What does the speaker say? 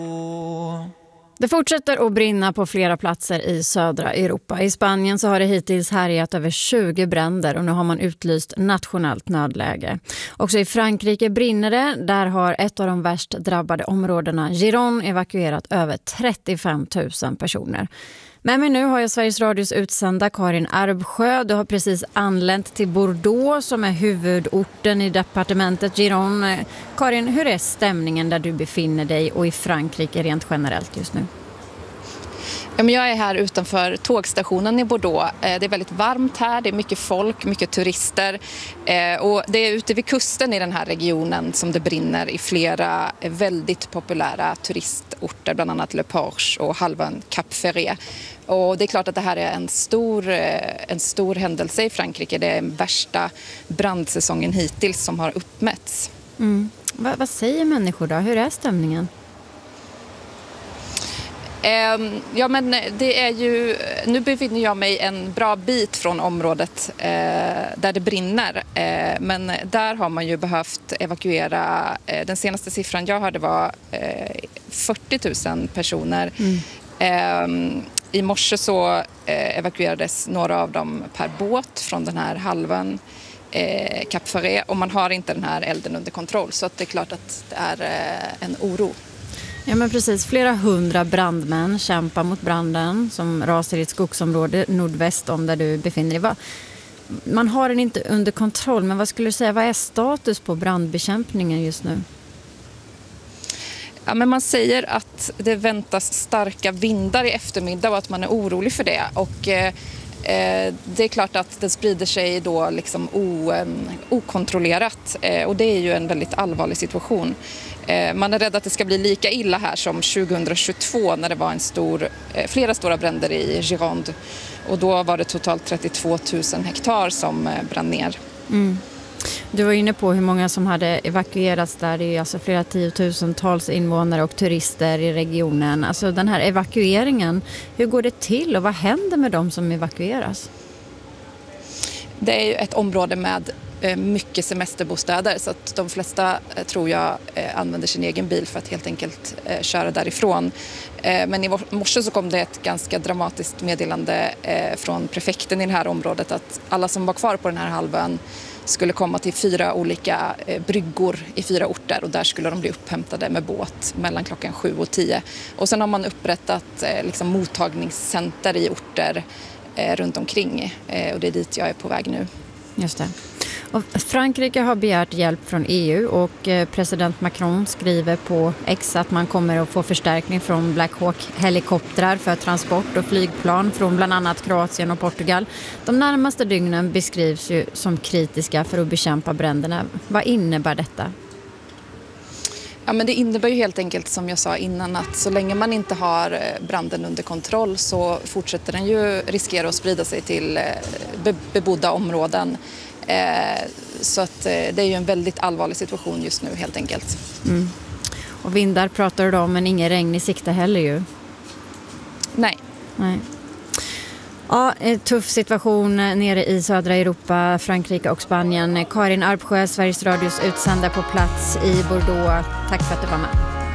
Det fortsätter att brinna på flera platser i södra Europa. I Spanien så har det hittills härjat över 20 bränder och nu har man utlyst nationellt nödläge. Också i Frankrike brinner det. Där har ett av de värst drabbade områdena, Giron, evakuerat över 35 000 personer. Med mig nu har jag Sveriges Radios utsända Karin Arbsjö. Du har precis anlänt till Bordeaux som är huvudorten i departementet Giron. Karin, hur är stämningen där du befinner dig och i Frankrike rent generellt just nu? Jag är här utanför tågstationen i Bordeaux. Det är väldigt varmt här, det är mycket folk, mycket turister. Och det är ute vid kusten i den här regionen som det brinner i flera väldigt populära turistorter, bland annat Le Porche och halvön Cap Ferret. Och det är klart att det här är en stor händelse i Frankrike. Det är den värsta brandsäsongen hittills som har uppmätts. Vad säger människor då? Hur är stämningen? Ja, men det är ju, nu befinner jag mig en bra bit från området där det brinner, men där har man ju behövt evakuera, den senaste siffran jag hörde var 40 000 personer. I morse så evakuerades några av dem per båt från den här halvön Cap Ferret, och man har inte den här elden under kontroll, så att det är klart att det är en oro. Ja, men precis. Flera 100 brandmän kämpar mot branden som rasar i ett skogsområde nordväst om där du befinner dig. Man har den inte under kontroll, men vad skulle du säga, vad är status på brandbekämpningen just nu? Ja, men man säger att det väntas starka vindar i eftermiddag och att man är orolig för det. Och det är klart att det sprider sig då liksom okontrollerat, och det är ju en väldigt allvarlig situation. Man är rädd att det ska bli lika illa här som 2022 när det var flera stora bränder i Gironde, och då var det totalt 32 000 hektar som brann ner. Du var inne på hur många som hade evakuerats där. Det är alltså flera tiotusentals invånare och turister i regionen. Alltså den här evakueringen, hur går det till och vad händer med de som evakueras? Det är ju ett område med mycket semesterbostäder, så att de flesta, tror jag, använder sin egen bil för att helt enkelt köra därifrån. Men i morse så kom det ett ganska dramatiskt meddelande från prefekten i det här området att alla som var kvar på den här halvön skulle komma till 4 olika bryggor i 4 orter, och där skulle de bli upphämtade med båt mellan klockan 7 och 10. Och sen har man upprättat mottagningscenter i orter runt omkring, och det är dit jag är på väg nu. Just det. Och Frankrike har begärt hjälp från EU och president Macron skriver på X att man kommer att få förstärkning från Black Hawk-helikoptrar för transport och flygplan från bland annat Kroatien och Portugal. De närmaste dygnen beskrivs ju som kritiska för att bekämpa bränderna. Vad innebär detta? Ja, men det innebär ju helt enkelt, som jag sa innan, att så länge man inte har branden under kontroll så fortsätter den ju riskera att sprida sig till bebodda områden. Så att det är ju en väldigt allvarlig situation just nu helt enkelt. Och vindar pratar du om, men ingen regn i sikte heller ju. Nej. Ja, tuff situation nere i södra Europa, Frankrike och Spanien. Karin Arbsjö, Sveriges Radios utsända på plats i Bordeaux. Tack för att du var med.